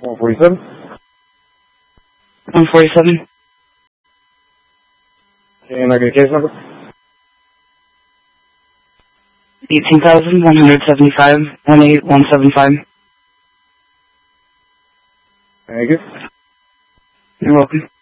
147. 147. And I get a case number? 18,175, 18175. Thank you. You're welcome.